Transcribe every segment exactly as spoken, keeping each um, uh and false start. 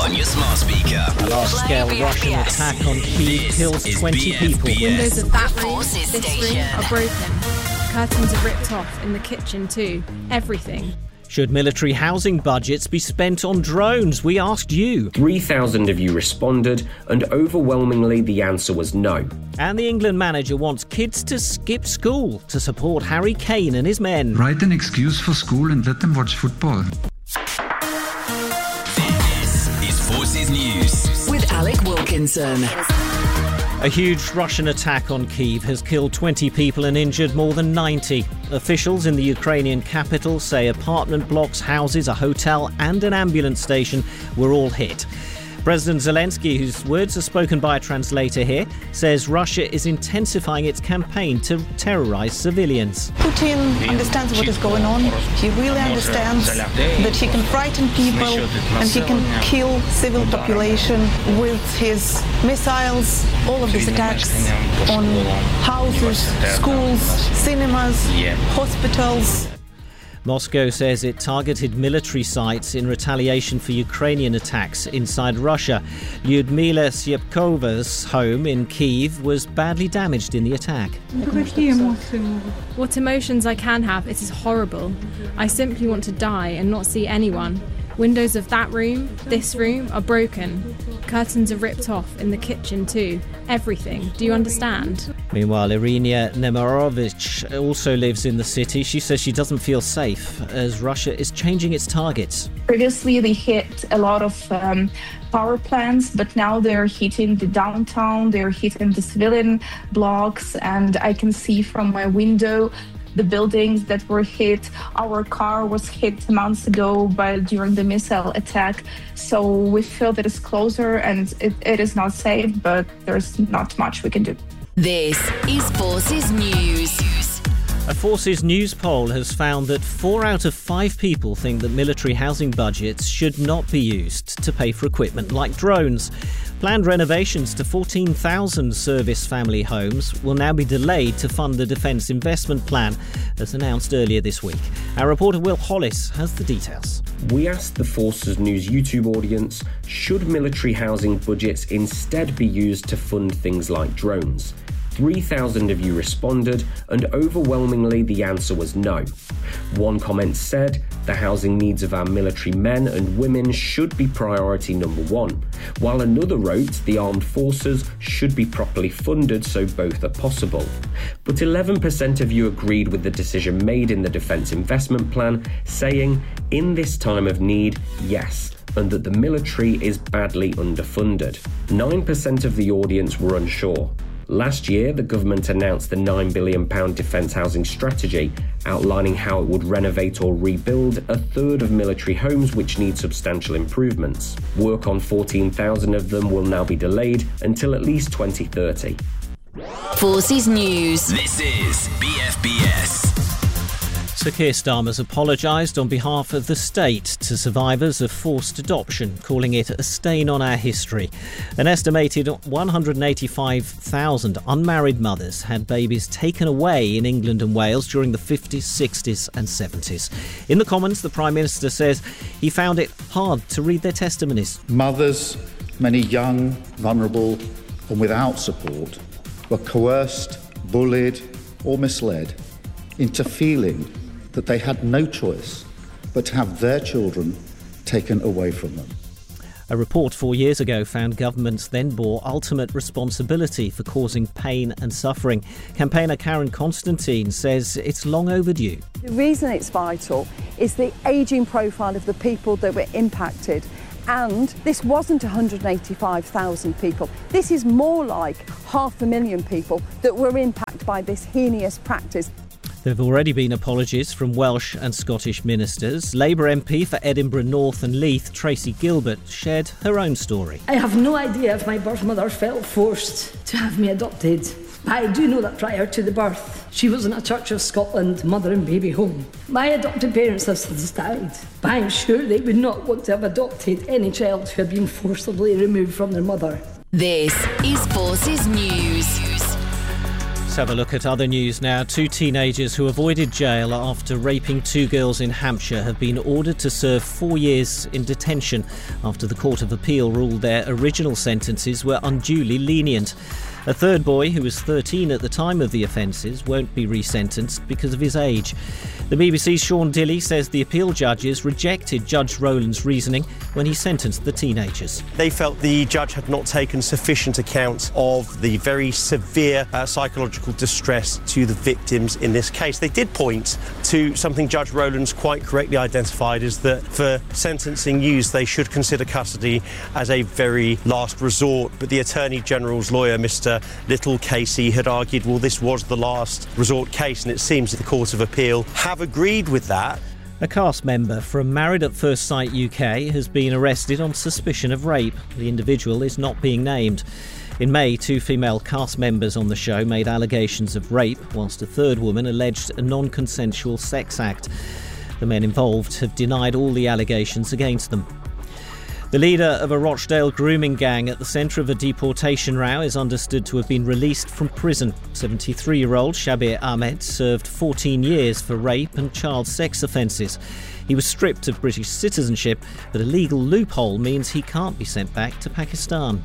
on your smart speaker. A large-scale Russian attack on Kyiv kills twenty people. Windows of that room, this room are broken. Curtains are ripped off in the kitchen too. Everything. Should military housing budgets be spent on drones? We asked you. three thousand of you responded, and overwhelmingly the answer was no. And the England manager wants kids to skip school to support Harry Kane and his men. Write an excuse for school and let them watch football. This is Forces News with Alec Wilkinson. A huge Russian attack on Kyiv has killed twenty people and injured more than ninety. Officials in the Ukrainian capital say apartment blocks, houses, a hotel and an ambulance station were all hit. President Zelensky, whose words are spoken by a translator here, says Russia is intensifying its campaign to terrorise civilians. Putin understands what is going on. He really understands that he can frighten people and he can kill civil population with his missiles. All of these attacks on houses, schools, cinemas, hospitals. Moscow says it targeted military sites in retaliation for Ukrainian attacks inside Russia. Lyudmila Syepkova's home in Kyiv was badly damaged in the attack. What emotions I can have, it is horrible. I simply want to die and not see anyone. Windows of that room, this room, are broken. Curtains are ripped off in the kitchen too. Everything. Do you understand? Meanwhile, Irina Nemirovich also lives in the city. She says she doesn't feel safe as Russia is changing its targets. Previously, they hit a lot of um, power plants, but now they're hitting the downtown, they're hitting the civilian blocks, and I can see from my window the buildings that were hit. Our car was hit months ago by during the missile attack. So we feel that it's closer and it, it is not safe, but there's not much we can do. This is Forces News. A Forces News poll has found that four out of five people think that military housing budgets should not be used to pay for equipment like drones. Planned renovations to fourteen thousand service family homes will now be delayed to fund the Defence Investment Plan, as announced earlier this week. Our reporter Will Hollis has the details. We asked the Forces News YouTube audience, should military housing budgets instead be used to fund things like drones? three thousand of you responded, and overwhelmingly the answer was no. One comment said, the housing needs of our military men and women should be priority number one, while another wrote the armed forces should be properly funded so both are possible. But eleven percent of you agreed with the decision made in the Defence Investment Plan, saying, in this time of need, yes, and that the military is badly underfunded. nine percent of the audience were unsure. Last year, the government announced the nine billion pounds defence housing strategy, outlining how it would renovate or rebuild a third of military homes which need substantial improvements. Work on fourteen thousand of them will now be delayed until at least twenty thirty. Forces News. This is B F B S. Sir Keir Starmer's apologised on behalf of the state to survivors of forced adoption, calling it a stain on our history. An estimated one hundred eighty-five thousand unmarried mothers had babies taken away in England and Wales during the fifties, sixties and seventies. In the Commons, the Prime Minister says he found it hard to read their testimonies. Mothers, many young, vulnerable and without support, were coerced, bullied or misled into feeling that they had no choice but to have their children taken away from them. A report four years ago found governments then bore ultimate responsibility for causing pain and suffering. Campaigner Karen Constantine says it's long overdue. The reason it's vital is the ageing profile of the people that were impacted. And this wasn't one hundred eighty-five thousand people. This is more like half a million people that were impacted by this heinous practice. There have already been apologies from Welsh and Scottish ministers. Labour M P for Edinburgh North and Leith, Tracy Gilbert, shared her own story. I have no idea if my birth mother felt forced to have me adopted. I do know that prior to the birth, she was in a Church of Scotland mother and baby home. My adopted parents have since died, but I'm sure they would not want to have adopted any child who had been forcibly removed from their mother. This is Forces News. Let's have a look at other news now. Two teenagers who avoided jail after raping two girls in Hampshire have been ordered to serve four years in detention after the Court of Appeal ruled their original sentences were unduly lenient. A third boy, who was thirteen at the time of the offences, won't be resentenced because of his age. The B B C's Sean Dilley says the appeal judges rejected Judge Rowland's reasoning when he sentenced the teenagers. They felt the judge had not taken sufficient account of the very severe uh, psychological distress to the victims in this case. They did point to something Judge Rowland's quite correctly identified, is that for sentencing youths they should consider custody as a very last resort. But the Attorney General's lawyer, Mister Little Casey, had argued, well, this was the last resort case, and it seems that the Court of Appeal have agreed with that. A cast member from Married at First Sight U K has been arrested on suspicion of rape. The individual is not being named. In May, two female cast members on the show made allegations of rape, whilst a third woman alleged a non-consensual sex act. The men involved have denied all the allegations against them. The leader of a Rochdale grooming gang at the centre of a deportation row is understood to have been released from prison. seventy-three-year-old Shabir Ahmed served fourteen years for rape and child sex offences. He was stripped of British citizenship, but a legal loophole means he can't be sent back to Pakistan.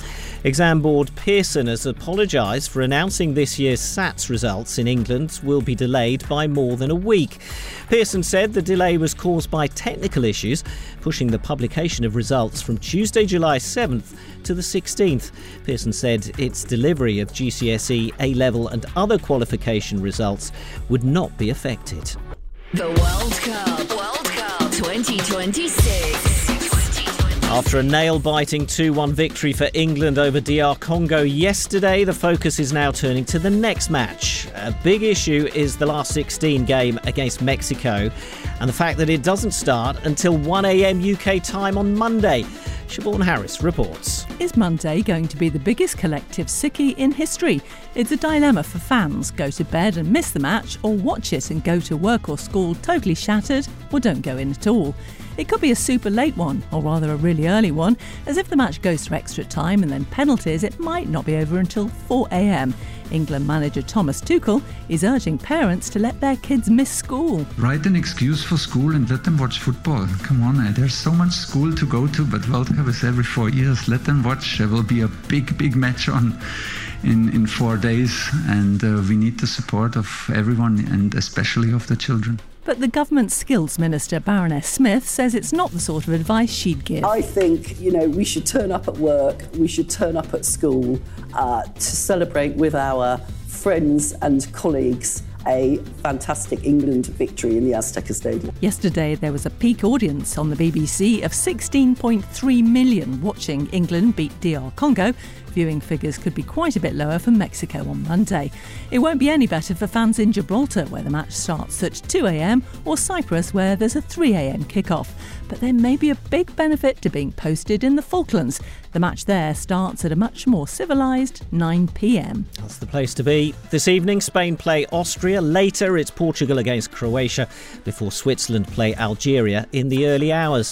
Exam board Pearson has apologised for announcing this year's S A T S results in England will be delayed by more than a week. Pearson said the delay was caused by technical issues, pushing the publication of results from Tuesday, July seventh to the sixteenth. Pearson said its delivery of G C S E, A-level and other qualification results would not be affected. The World Cup, World Cup twenty twenty-six. After a nail-biting two one victory for England over D R Congo yesterday, the focus is now turning to the next match. A big issue is the last sixteen game against Mexico and the fact that it doesn't start until one a.m. U K time on Monday. Siobhan Harris reports. Is Monday going to be the biggest collective sickie in history? It's a dilemma for fans. Go to bed and miss the match, or watch it and go to work or school totally shattered, or don't go in at all. It could be a super late one, or rather a really early one, as if the match goes to extra time and then penalties, it might not be over until four a.m. England manager Thomas Tuchel is urging parents to let their kids miss school. Write an excuse for school and let them watch football. Come on, eh? There's so much school to go to, but World Cup is every four years. Let them watch. There will be a big, big match on in, in four days, and uh, we need the support of everyone, and especially of the children. But the government skills minister, Baroness Smith, says it's not the sort of advice she'd give. I think, you know, we should turn up at work, we should turn up at school uh, to celebrate with our friends and colleagues a fantastic England victory in the Azteca Stadium. Yesterday there was a peak audience on the B B C of sixteen point three million watching England beat D R Congo. Viewing figures could be quite a bit lower for Mexico on Monday. It won't be any better for fans in Gibraltar, where the match starts at two a.m, or Cyprus, where there's a three a.m. kick-off. But there may be a big benefit to being posted in the Falklands. The match there starts at a much more civilised nine p.m. That's the place to be. This evening, Spain play Austria. Later, it's Portugal against Croatia, before Switzerland play Algeria in the early hours.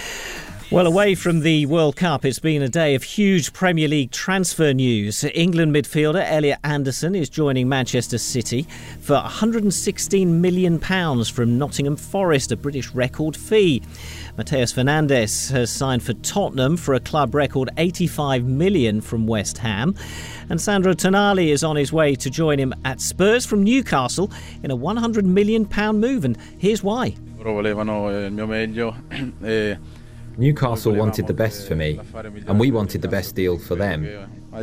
Well, away from the World Cup, it's been a day of huge Premier League transfer news. England midfielder Elliot Anderson is joining Manchester City for one hundred sixteen million pounds from Nottingham Forest, a British record fee. Mateus Fernandes has signed for Tottenham for a club record eighty-five million pounds from West Ham. And Sandro Tonali is on his way to join him at Spurs from Newcastle in a one hundred million pounds move. And here's why. Newcastle wanted the best for me, and we wanted the best deal for them. De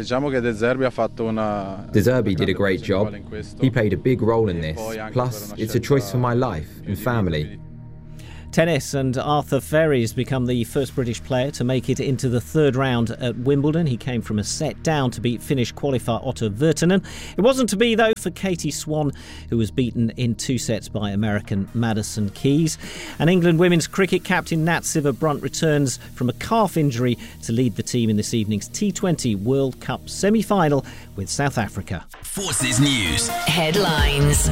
Zerbi did a great job. He played a big role in this. Plus, it's a choice for my life and family. Tennis, and Arthur Ferry's become the first British player to make it into the third round at Wimbledon. He came from a set down to beat Finnish qualifier Otto Virtanen. It wasn't to be, though, for Katie Swan, who was beaten in two sets by American Madison Keys. And England women's cricket captain Nat Sciver-Brunt returns from a calf injury to lead the team in this evening's T twenty World Cup semi-final with South Africa. Forces News. Headlines.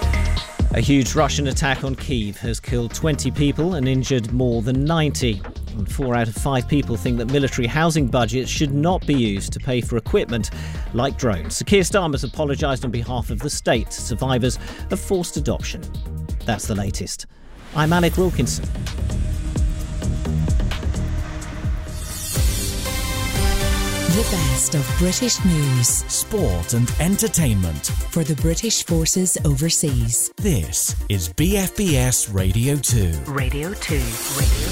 A huge Russian attack on Kyiv has killed twenty people and injured more than ninety. And four out of five people think that military housing budgets should not be used to pay for equipment like drones. Sir Keir Starmer's apologised on behalf of the state to survivors of forced adoption. That's the latest. I'm Alec Wilkinson. The best of British news, sport and entertainment for the British forces overseas. This is B F B S Radio two. Radio two. Radio